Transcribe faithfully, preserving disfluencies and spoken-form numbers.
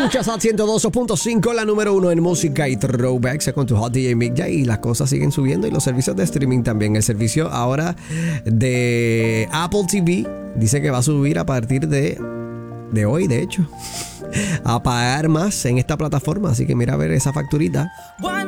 Escuchas al ciento dos punto cinco, la número uno en música y throwbacks con tu Hot D J Mick J. Y las cosas siguen subiendo y los servicios de streaming también. El servicio ahora de Apple T V dice que va a subir a partir de, de hoy, de hecho, a pagar más en esta plataforma. Así que mira a ver esa facturita.